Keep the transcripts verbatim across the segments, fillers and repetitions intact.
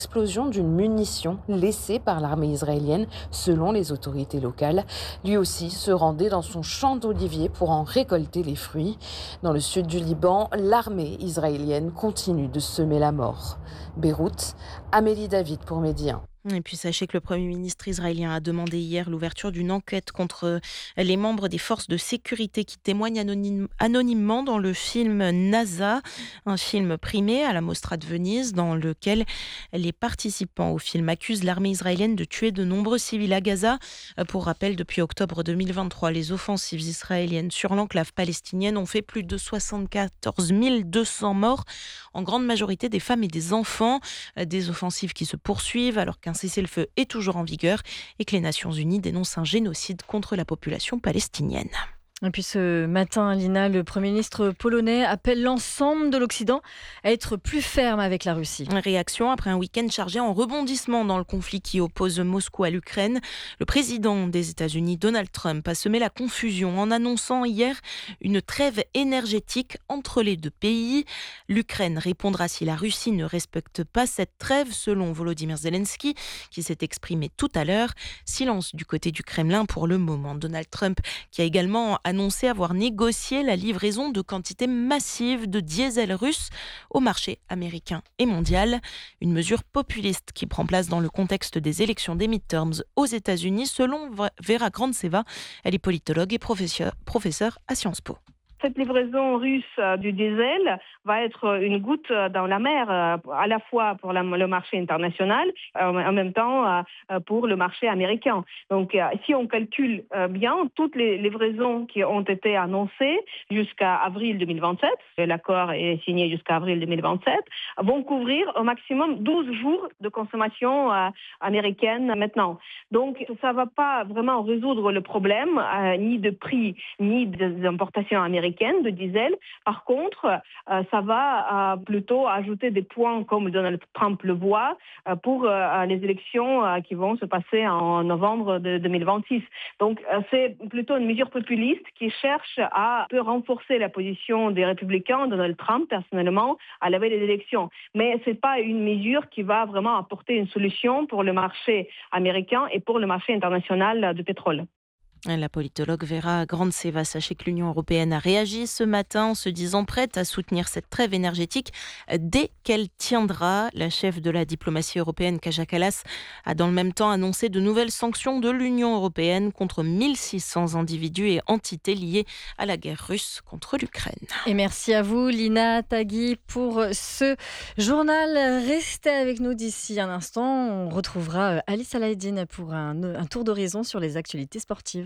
Explosion d'une munition laissée par l'armée israélienne, selon les autorités locales. Lui aussi se rendait dans son champ d'oliviers pour en récolter les fruits. Dans le sud du Liban, l'armée israélienne continue de semer la mort. Beyrouth, Amélie David pour Média. Et puis sachez que le Premier ministre israélien a demandé hier l'ouverture d'une enquête contre les membres des forces de sécurité qui témoignent anonyme, anonymement dans le film NASA, un film primé à la Mostra de Venise dans lequel les participants au film accusent l'armée israélienne de tuer de nombreux civils à Gaza. Pour rappel, depuis octobre deux mille vingt-trois, les offensives israéliennes sur l'enclave palestinienne ont fait plus de soixante-quatorze mille deux cents morts, en grande majorité des femmes et des enfants. Des offensives qui se poursuivent alors qu'un Un cessez-le-feu est toujours en vigueur et que les Nations Unies dénoncent un génocide contre la population palestinienne. Et puis ce matin, Lina, le Premier ministre polonais appelle l'ensemble de l'Occident à être plus ferme avec la Russie. Réaction après un week-end chargé en rebondissements dans le conflit qui oppose Moscou à l'Ukraine. Le président des États-Unis, Donald Trump, a semé la confusion en annonçant hier une trêve énergétique entre les deux pays. L'Ukraine répondra si la Russie ne respecte pas cette trêve, selon Volodymyr Zelensky, qui s'est exprimé tout à l'heure. Silence du côté du Kremlin pour le moment. Donald Trump, qui a également annoncé avoir négocié la livraison de quantités massives de diesel russe au marché américain et mondial. Une mesure populiste qui prend place dans le contexte des élections des midterms aux États-Unis, selon Vera Grantseva. Elle est politologue et professeur, professeure à Sciences Po. Cette livraison russe du diesel va être une goutte dans la mer, à la fois pour le marché international, en même temps pour le marché américain. Donc, si on calcule bien, toutes les livraisons qui ont été annoncées jusqu'à avril deux mille vingt-sept, l'accord est signé jusqu'à avril deux mille vingt-sept, vont couvrir au maximum douze jours de consommation américaine maintenant. Donc, ça ne va pas vraiment résoudre le problème, ni de prix, ni des importations américaines de diesel. Par contre, euh, ça va euh, plutôt ajouter des points, comme Donald Trump le voit, euh, pour euh, les élections euh, qui vont se passer en novembre de deux mille vingt-six. Donc, euh, c'est plutôt une mesure populiste qui cherche à peu renforcer la position des républicains, Donald Trump personnellement, à la veille des élections. Mais c'est pas une mesure qui va vraiment apporter une solution pour le marché américain et pour le marché international du pétrole. La politologue Vera Grantseva, sachez que l'Union européenne a réagi ce matin en se disant prête à soutenir cette trêve énergétique dès qu'elle tiendra. La chef de la diplomatie européenne, Kaja Kallas, a dans le même temps annoncé de nouvelles sanctions de l'Union européenne contre mille six cents individus et entités liés à la guerre russe contre l'Ukraine. Et merci à vous, Lina Tagui, pour ce journal. Restez avec nous d'ici un instant. On retrouvera Alice Alaïdine pour un, un tour d'horizon sur les actualités sportives.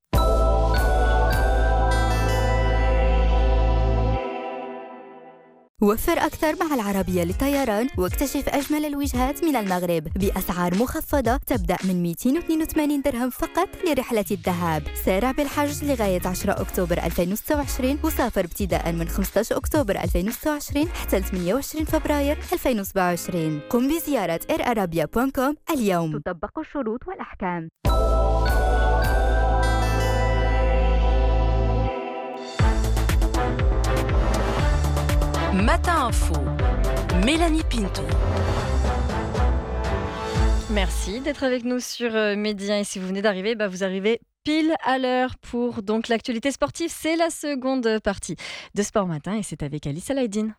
وفر أكثر مع العربية للطيران واكتشف أجمل الوجهات من المغرب بأسعار مخفضة تبدأ من مئتين واثنين وثمانين درهم فقط لرحلة الذهاب. سارع بالحجز لغاية عشرة أكتوبر ألفين وستة وعشرين وسافر ابتداء من خمسة عشر أكتوبر ألفين وستة وعشرين حتى ثمانية وعشرين فبراير ألفين وسبعة وعشرين. قم بزيارة اير ارابيا دوت كوم اليوم. تطبق الشروط والأحكام. Matin Info, Mélanie Pinto. Merci d'être avec nous sur Média. Et si vous venez d'arriver, bah vous arrivez pile à l'heure pour donc l'actualité sportive. C'est la seconde partie de Sport Matin et c'est avec Alice Alaïdine.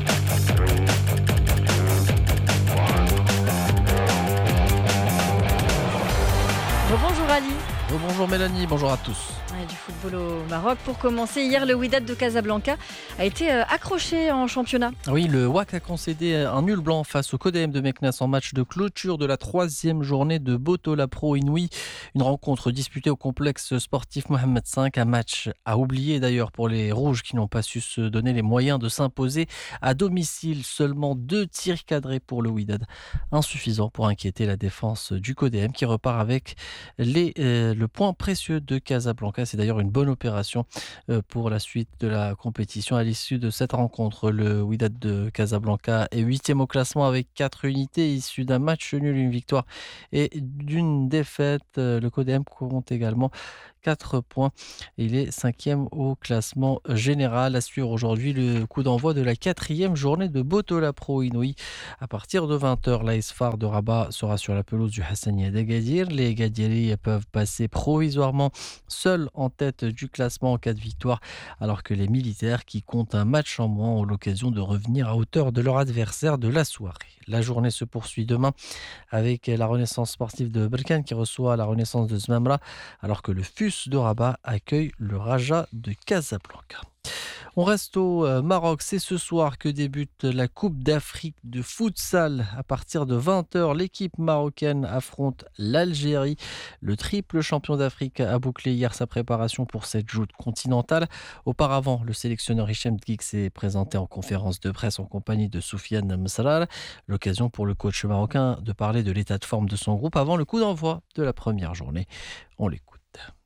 Bonjour Ali. Bonjour Mélanie, bonjour à tous. Et du football au Maroc. Pour commencer, hier, le Wydad de Casablanca a été accroché en championnat. Oui, le W A C a concédé un nul blanc face au Codem de Meknès en match de clôture de la troisième journée de Botola Pro Inouï. Une rencontre disputée au complexe sportif Mohamed cinq. Un match à oublier d'ailleurs pour les Rouges qui n'ont pas su se donner les moyens de s'imposer à domicile. Seulement deux tirs cadrés pour le Wydad. Insuffisant pour inquiéter la défense du Codem qui repart avec les, euh, le point précieux de Casablanca. C'est d'ailleurs une bonne opération pour la suite de la compétition. À l'issue de cette rencontre, le Wydad de Casablanca est huitième au classement avec quatre unités issues d'un match nul, une victoire et d'une défaite. Le Codem compte également quatre points. Il est cinquième au classement général. À suivre aujourd'hui le coup d'envoi de la quatrième journée de Botola Pro Inouï. À partir de vingt heures, l'A S Far de Rabat sera sur la pelouse du Hassania d'Agadir. Les Gadiri peuvent passer provisoirement seuls en tête du classement en cas de victoire, alors que les militaires qui comptent un match en moins ont l'occasion de revenir à hauteur de leur adversaire de la soirée. La journée se poursuit demain avec la Renaissance sportive de Berkane qui reçoit la Renaissance de Zmamra, alors que le F U S de Rabat accueille le Raja de Casablanca. On reste au Maroc, c'est ce soir que débute la Coupe d'Afrique de futsal. À partir de vingt heures, l'équipe marocaine affronte l'Algérie. Le triple champion d'Afrique a bouclé hier sa préparation pour cette joute continentale. Auparavant, le sélectionneur Hichem Dgik s'est présenté en conférence de presse en compagnie de Soufiane Msrar. L'occasion pour le coach marocain de parler de l'état de forme de son groupe avant le coup d'envoi de la première journée. On l'écoute.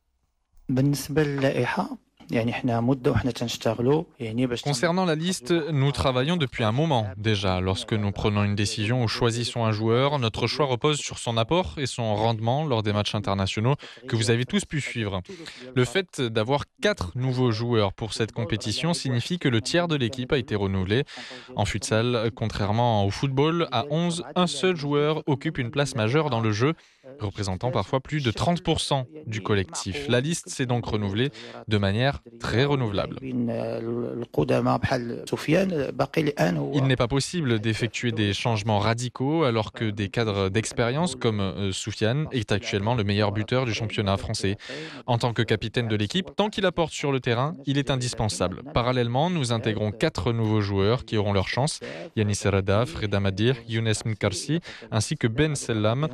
Concernant la liste, nous travaillons depuis un moment. Déjà, lorsque nous prenons une décision ou choisissons un joueur, notre choix repose sur son apport et son rendement lors des matchs internationaux que vous avez tous pu suivre. Le fait d'avoir quatre nouveaux joueurs pour cette compétition signifie que le tiers de l'équipe a été renouvelé. En futsal, contrairement au football, à onze, un seul joueur occupe une place majeure dans le jeu, représentant parfois plus de trente pour cent du collectif. La liste s'est donc renouvelée de manière très renouvelable. Il n'est pas possible d'effectuer des changements radicaux alors que des cadres d'expérience comme euh, Soufiane est actuellement le meilleur buteur du championnat français. En tant que capitaine de l'équipe, tant qu'il apporte sur le terrain, il est indispensable. Parallèlement, nous intégrons quatre nouveaux joueurs qui auront leur chance. Yanis Radaf, Reda Madir, Younes Mkarsi ainsi que Ben Sellam.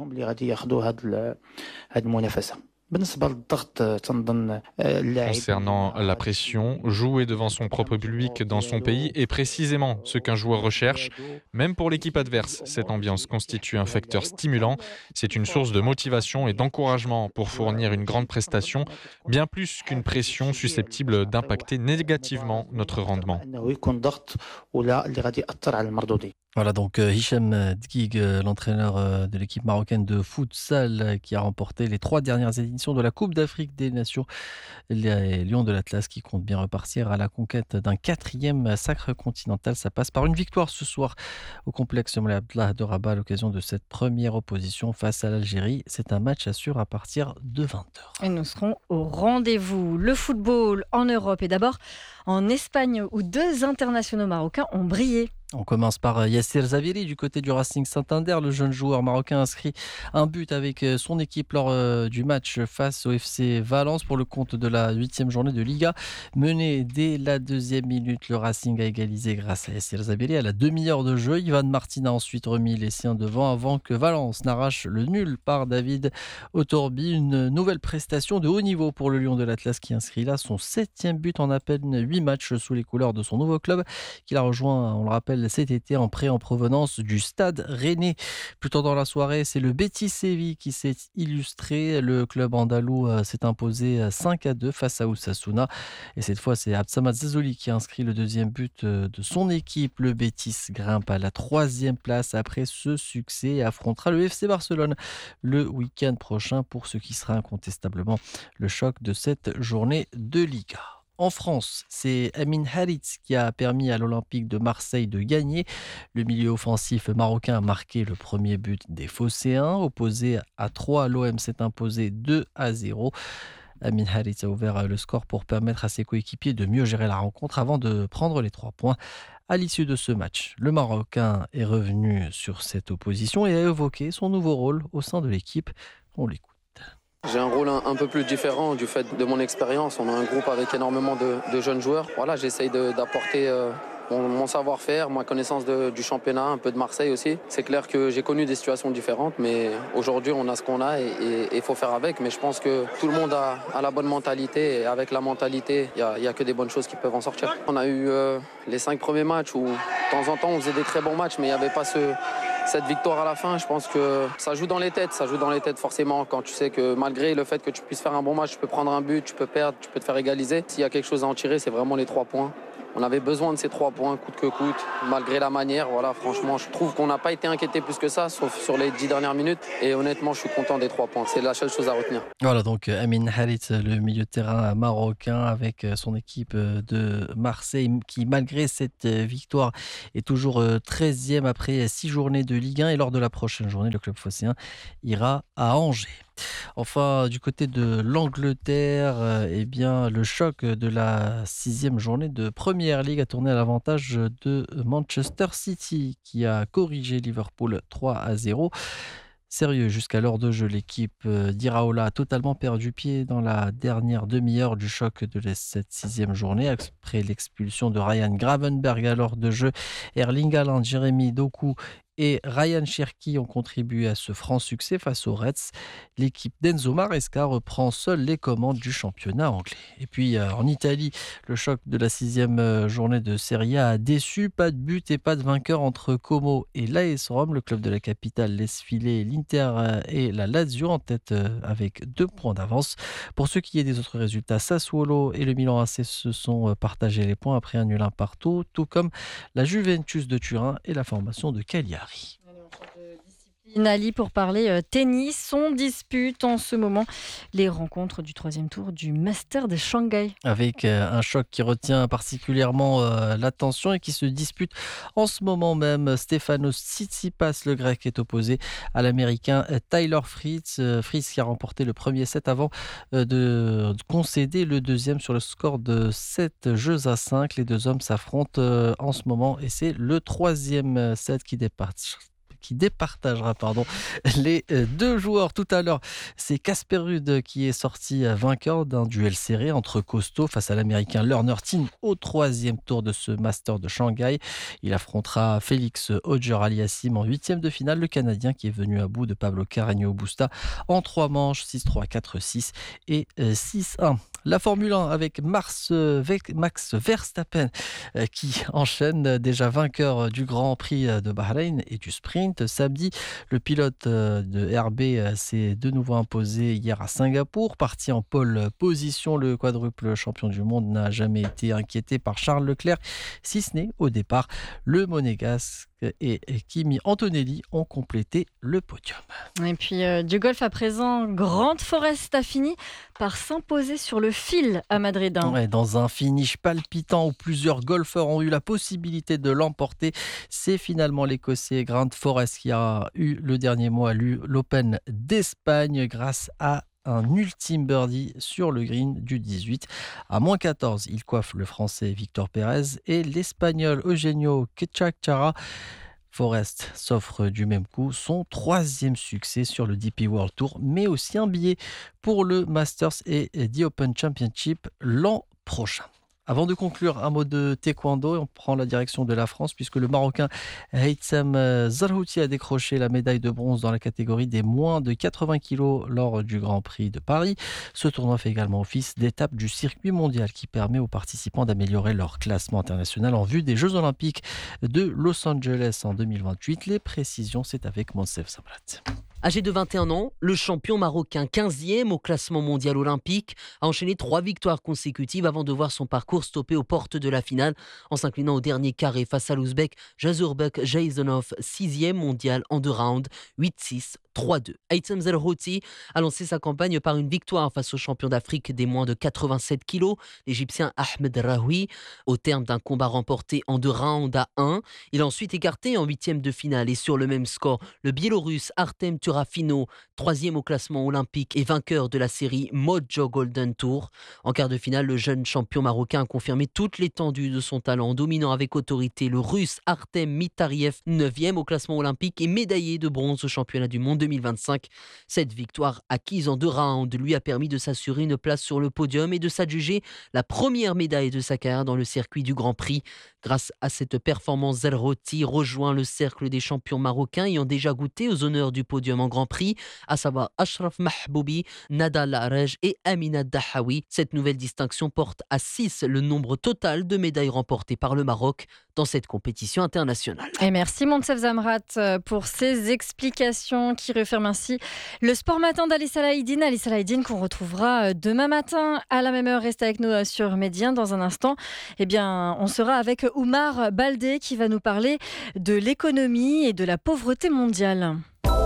Concernant la pression, jouer devant son propre public dans son pays est précisément ce qu'un joueur recherche. Même pour l'équipe adverse, cette ambiance constitue un facteur stimulant. C'est une source de motivation et d'encouragement pour fournir une grande prestation, bien plus qu'une pression susceptible d'impacter négativement notre rendement. Voilà donc euh, Hichem Dgik, euh, l'entraîneur euh, de l'équipe marocaine de futsal euh, qui a remporté les trois dernières éditions de la Coupe d'Afrique des Nations. Les Lions de l'Atlas qui comptent bien repartir à la conquête d'un quatrième sacre continental. Ça passe par une victoire ce soir au complexe Moulay Abdallah de Rabat à l'occasion de cette première opposition face à l'Algérie. C'est un match à suivre à partir de vingt heures. Et nous serons au rendez-vous. Le football en Europe et d'abord en Espagne où deux internationaux marocains ont brillé. On commence par Yasser Zaviri du côté du Racing Santander. Le jeune joueur marocain inscrit un but avec son équipe lors du match face au F C Valence pour le compte de la huitième journée de Liga. Mené dès la deuxième minute, le Racing a égalisé grâce à Yasser Zaviri à la demi-heure de jeu. Ivan Martin a ensuite remis les siens devant avant que Valence n'arrache le nul par David Otorbi. Une nouvelle prestation de haut niveau pour le Lion de l'Atlas qui inscrit là son septième but en à peine huit matchs sous les couleurs de son nouveau club qu'il a rejoint, on le rappelle, cet été en prêt en provenance du Stade Rennais. Plus tôt dans la soirée, c'est le Betis Séville qui s'est illustré. Le club andalou s'est imposé cinq à deux face à Osasuna. Et cette fois, c'est Absamad Zazouli qui a inscrit le deuxième but de son équipe. Le Betis grimpe à la troisième place après ce succès et affrontera le F C Barcelone le week-end prochain pour ce qui sera incontestablement le choc de cette journée de Liga. En France, c'est Amin Harit qui a permis à l'Olympique de Marseille de gagner. Le milieu offensif marocain a marqué le premier but des Phocéens. Opposé à trois, l'O M s'est imposé deux à zéro. Amin Harit a ouvert le score pour permettre à ses coéquipiers de mieux gérer la rencontre avant de prendre les trois points. À l'issue de ce match, le Marocain est revenu sur cette opposition et a évoqué son nouveau rôle au sein de l'équipe. On l'écoute. J'ai un rôle un, un peu plus différent du fait de mon expérience. On a un groupe avec énormément de, de jeunes joueurs. Voilà, j'essaye de, d'apporter euh, mon, mon savoir-faire, ma connaissance de, du championnat, un peu de Marseille aussi. C'est clair que j'ai connu des situations différentes, mais aujourd'hui on a ce qu'on a et il faut faire avec. Mais je pense que tout le monde a, a la bonne mentalité et avec la mentalité, il n'y a, a que des bonnes choses qui peuvent en sortir. On a eu euh, les cinq premiers matchs où de temps en temps on faisait des très bons matchs, mais il n'y avait pas ce... cette victoire à la fin. Je pense que ça joue dans les têtes, ça joue dans les têtes forcément quand tu sais que malgré le fait que tu puisses faire un bon match, tu peux prendre un but, tu peux perdre, tu peux te faire égaliser. S'il y a quelque chose à en tirer, c'est vraiment les trois points. On avait besoin de ces trois points coûte que coûte, malgré la manière. Voilà, franchement, je trouve qu'on n'a pas été inquiété plus que ça, sauf sur les dix dernières minutes. Et honnêtement, je suis content des trois points. C'est la seule chose à retenir. Voilà donc Amin Harit, le milieu de terrain marocain avec son équipe de Marseille qui, malgré cette victoire, est toujours treizième après six journées de Ligue un. Et lors de la prochaine journée, le club phocéen ira à Angers. Enfin, du côté de l'Angleterre, euh, eh bien, le choc de la sixième journée de Première Ligue a tourné à l'avantage de Manchester City qui a corrigé Liverpool trois à zéro. Sérieux, jusqu'à l'heure de jeu, l'équipe d'Iraola a totalement perdu pied dans la dernière demi-heure du choc de cette sixième journée. Après l'expulsion de Ryan Gravenberch à l'heure de jeu, Erling Haaland, Jeremy Doku et Ryan Cherki ont contribué à ce franc succès face aux Reds. L'équipe d'Enzo Maresca reprend seule les commandes du championnat anglais. Et puis euh, en Italie, le choc de la sixième euh, journée de Serie A a déçu. Pas de but et pas de vainqueur entre Como et l'A S Rome. Le club de la capitale laisse filer l'Inter euh, et la Lazio en tête euh, avec deux points d'avance. Pour ce qui est des autres résultats, Sassuolo et le Milan A C se sont euh, partagés les points après un nul un partout, tout comme la Juventus de Turin et la formation de Cagliari. Ali, pour parler euh, tennis, on dispute en ce moment les rencontres du troisième tour du Master de Shanghai. Avec euh, un choc qui retient particulièrement euh, l'attention et qui se dispute en ce moment même. Stefanos Tsitsipas, le grec, est opposé à l'américain euh, Tyler Fritz. Euh, Fritz qui a remporté le premier set avant euh, de, de concéder le deuxième sur le score de sept jeux à cinq. Les deux hommes s'affrontent euh, en ce moment et c'est le troisième set qui dépasse. qui départagera pardon, les deux joueurs. Tout à l'heure, c'est Casper Ruud qui est sorti vainqueur d'un duel serré entre costauds face à l'américain Lerner Tin au troisième tour de ce Master de Shanghai. Il affrontera Félix Auger-Aliassime en huitième de finale, le Canadien qui est venu à bout de Pablo Carreño Busta en trois manches, six trois, quatre six et six un. La Formule un avec Max Verstappen qui enchaîne, déjà vainqueur du Grand Prix de Bahreïn et du sprint. Samedi, le pilote de R B s'est de nouveau imposé hier à Singapour. Parti en pole position, le quadruple champion du monde n'a jamais été inquiété par Charles Leclerc, si ce n'est au départ. Le Monégasque et Kimi Antonelli ont complété le podium. Et puis euh, du golf à présent, Grande Forest a fini par s'imposer sur le fil à Madrid. Ouais, dans un finish palpitant où plusieurs golfeurs ont eu la possibilité de l'emporter, c'est finalement l'Écossais Grant Forrest qui a eu le dernier mot à l'Open d'Espagne grâce à un ultime birdie sur le green du dix-huit. À moins quatorze, il coiffe le Français Victor Pérez et l'Espagnol Eugenio Quechachara. Forrest s'offre du même coup son troisième succès sur le D P World Tour, mais aussi un billet pour le Masters et The Open Championship l'an prochain. Avant de conclure, un mot de taekwondo. On prend la direction de la France puisque le Marocain Heitham Zarhouti a décroché la médaille de bronze dans la catégorie des moins de quatre-vingts kilos lors du Grand Prix de Paris. Ce tournoi fait également office d'étape du circuit mondial qui permet aux participants d'améliorer leur classement international en vue des Jeux Olympiques de Los Angeles en deux mille vingt-huit. Les précisions, c'est avec Monsef Samrat. Âgé de vingt et un ans, le champion marocain quinzième au classement mondial olympique a enchaîné trois victoires consécutives avant de voir son parcours stoppé aux portes de la finale en s'inclinant au dernier carré face à l'Ouzbek Jazurbek Jaisonov, sixième mondial en deux rounds, huit six, trois deux. Heitham Zarhouti a lancé sa campagne par une victoire face au champion d'Afrique des moins de quatre-vingt-sept kilos, l'Égyptien Ahmed Rahoui, au terme d'un combat remporté en deux rounds à un. Il a ensuite écarté en huitième de finale et sur le même score le Biélorusse Artem Turafino, troisième au classement olympique et vainqueur de la série Mojo Golden Tour. En quart de finale, le jeune champion marocain a confirmé toute l'étendue de son talent, dominant avec autorité le Russe Artem Mitariev, neuvième au classement olympique et médaillé de bronze au championnat du monde deux mille vingt-cinq. Cette victoire acquise en deux rounds lui a permis de s'assurer une place sur le podium et de s'adjuger la première médaille de sa carrière dans le circuit du Grand Prix. Grâce à cette performance, Zarhouti rejoint le cercle des champions marocains ayant déjà goûté aux honneurs du podium en Grand Prix, à savoir Ashraf Mahboubi, Nada Larej et Amina Dahawi. Cette nouvelle distinction porte à six le nombre total de médailles remportées par le Maroc dans cette compétition internationale. Et merci Monsef Zamrat pour ces explications qui referme ainsi le Sport Matin d'Alice Alaïdine. Alice Alaïdine qu'on retrouvera demain matin à la même heure. Restez avec nous sur Médien. Dans un instant, eh bien, on sera avec Oumar Baldé qui va nous parler de l'économie et de la pauvreté mondiale.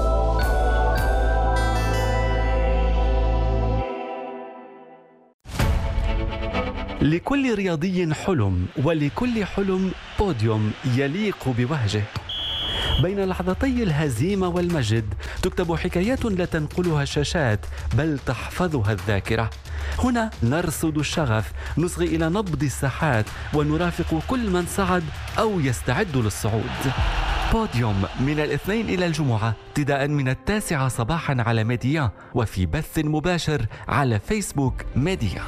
لكل رياضي حلم ولكل حلم بوديوم يليق بوهجه. بين لحظتي الهزيمة والمجد تكتب حكايات لا تنقلها الشاشات بل تحفظها الذاكرة. هنا نرصد الشغف، نصغي إلى نبض الساحات ونرافق كل من صعد أو يستعد للصعود. بوديوم من الاثنين إلى الجمعة ابتداء من التاسعة صباحا على ميديا وفي بث مباشر على فيسبوك ميديا.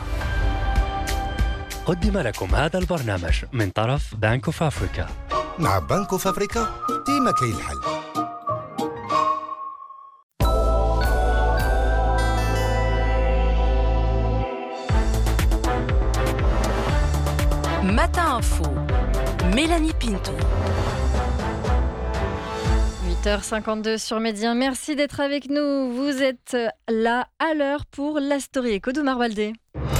قدم لكم هذا البرنامج من طرف بنك اوف افريكا. مع بنك اوف افريكا ديما كاين الحل. Matin Info, Mélanie Pinto. huit heures cinquante-deux sur Médien. Merci d'être avec nous. Vous êtes là à l'heure pour la story éco d'Oumar Baldé.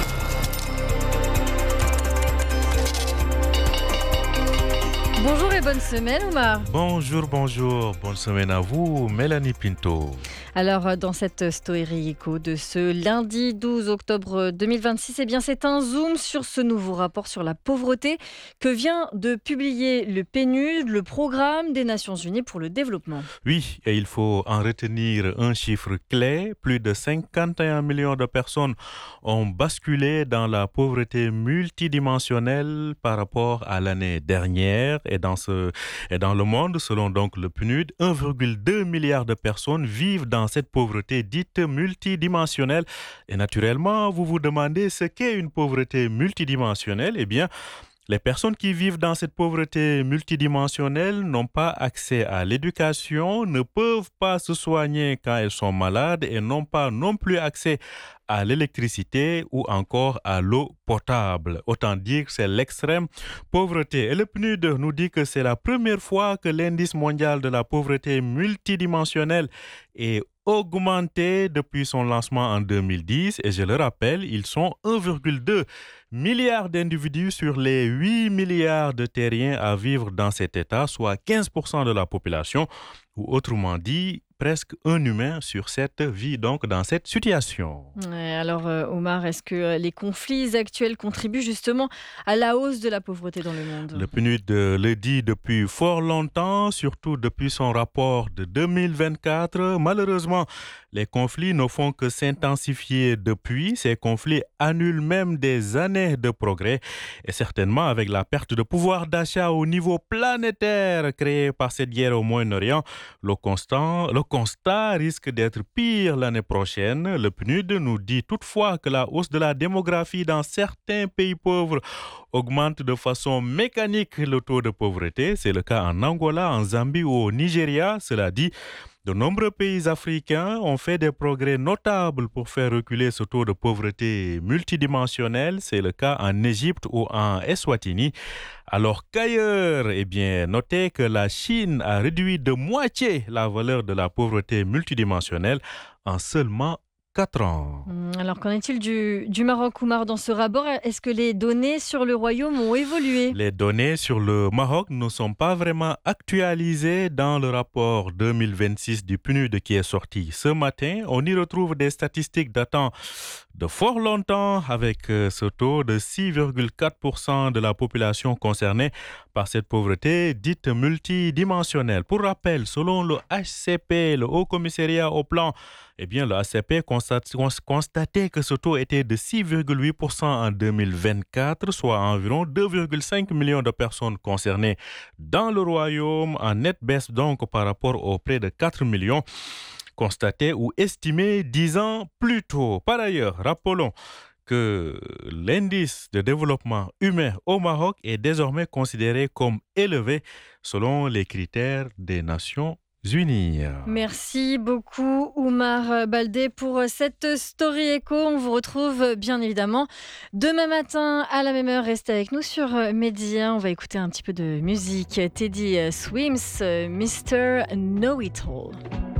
Bonjour et bonne semaine Oumar. Bonjour, bonjour, bonne semaine à vous Mélanie Pinto. Alors dans cette story éco de ce lundi douze octobre deux mille vingt-six, eh bien c'est un zoom sur ce nouveau rapport sur la pauvreté que vient de publier le P N U D, le Programme des Nations Unies pour le développement. Oui, et il faut en retenir un chiffre clé. Plus de cinquante et un millions de personnes ont basculé dans la pauvreté multidimensionnelle par rapport à l'année dernière. Et dans, ce, et dans le monde, selon donc le P N U D, un virgule deux milliard de personnes vivent dans cette pauvreté dite multidimensionnelle. Et naturellement, vous vous demandez ce qu'est une pauvreté multidimensionnelle. Eh bien, les personnes qui vivent dans cette pauvreté multidimensionnelle n'ont pas accès à l'éducation, ne peuvent pas se soigner quand elles sont malades et n'ont pas non plus accès à l'électricité ou encore à l'eau potable. Autant dire que c'est l'extrême pauvreté. Et le P N U D nous dit que c'est la première fois que l'indice mondial de la pauvreté multidimensionnelle est augmenté depuis son lancement en deux mille dix. Et je le rappelle, ils sont un virgule deux milliard d'individus sur les huit milliards de terriens à vivre dans cet état, soit quinze pour cent de la population, ou autrement dit, presque un humain sur sept vit donc dans cette situation. Ouais, alors Omar, est-ce que les conflits actuels contribuent justement à la hausse de la pauvreté dans le monde ? Le P N U D le dit depuis fort longtemps, surtout depuis son rapport de deux mille vingt-quatre. Malheureusement, les conflits ne font que s'intensifier depuis. Ces conflits annulent même des années de progrès. Et certainement avec la perte de pouvoir d'achat au niveau planétaire créée par cette guerre au Moyen-Orient, le constant, le constat risque d'être pire l'année prochaine. Le P N U D nous dit toutefois que la hausse de la démographie dans certains pays pauvres augmente de façon mécanique le taux de pauvreté. C'est le cas en Angola, en Zambie ou au Nigeria. Cela dit, de nombreux pays africains ont fait des progrès notables pour faire reculer ce taux de pauvreté multidimensionnel. C'est le cas en Égypte ou en Eswatini. Alors qu'ailleurs, eh bien, notez que la Chine a réduit de moitié la valeur de la pauvreté multidimensionnelle en seulement quatre ans. Alors, qu'en est-il du, du Maroc, Oumar, dans ce rapport ? Est-ce que les données sur le royaume ont évolué ? Les données sur le Maroc ne sont pas vraiment actualisées dans le rapport deux mille vingt-six du P N U D qui est sorti ce matin. On y retrouve des statistiques datant de fort longtemps avec ce taux de six virgule quatre pour cent de la population concernée par cette pauvreté dite multidimensionnelle. Pour rappel, selon le H C P, le Haut Commissariat au Plan, eh bien, le H C P constate, constatait que ce taux était de six virgule huit pour cent en deux mille vingt-quatre, soit environ deux virgule cinq millions de personnes concernées dans le royaume, en nette baisse donc par rapport aux près de quatre millions constatés ou estimés dix ans plus tôt. Par ailleurs, rappelons que l'indice de développement humain au Maroc est désormais considéré comme élevé selon les critères des Nations Unies. Merci beaucoup Oumar Baldé pour cette story éco. On vous retrouve bien évidemment demain matin à la même heure. Restez avec nous sur Médien. On va écouter un petit peu de musique. Teddy Swims, mister Know It All.